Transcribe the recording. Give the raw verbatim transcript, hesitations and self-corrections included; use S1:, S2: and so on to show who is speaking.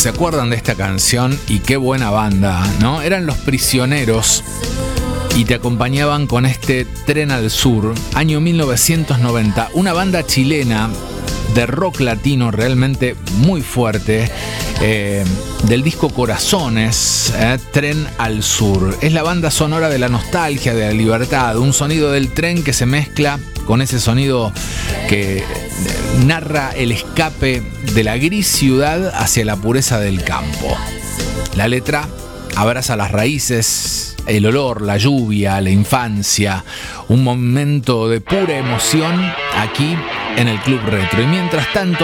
S1: ¿Se acuerdan de esta canción? Y qué buena banda, ¿no? Eran Los Prisioneros y te acompañaban con este Tren al Sur, año mil novecientos noventa, una banda chilena de rock latino realmente muy fuerte, eh, del disco Corazones, eh, Tren al Sur. Es la banda sonora de la nostalgia, de la libertad, un sonido del tren que se mezcla con ese sonido que narra el escape de la gris ciudad hacia la pureza del campo. La letra abraza las raíces, el olor, la lluvia, la infancia, un momento de pura emoción aquí en el Club Retro. Y mientras tanto